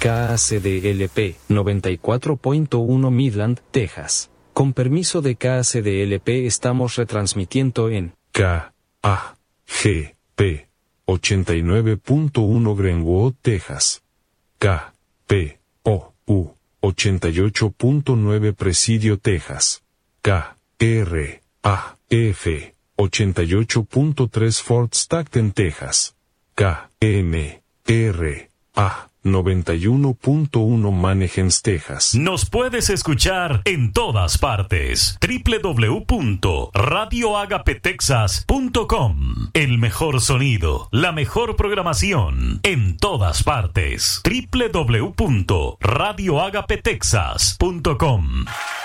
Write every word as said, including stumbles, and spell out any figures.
K A C D L P noventa y cuatro punto uno Midland, Texas. Con permiso de K A C D L P estamos retransmitiendo en K A G P ochenta y nueve punto uno Greenwood, Texas. K P O U ochenta y ocho punto nueve Presidio, Texas. K R A F ochenta y ocho punto tres Fort Stockton, Texas. K M R A noventa y uno punto uno Manahems, Texas. Nos puedes escuchar en todas partes. doble u doble u doble u punto radio agape texas punto com. El mejor sonido, la mejor programación en todas partes. doble u doble u doble u punto radio agape texas punto com.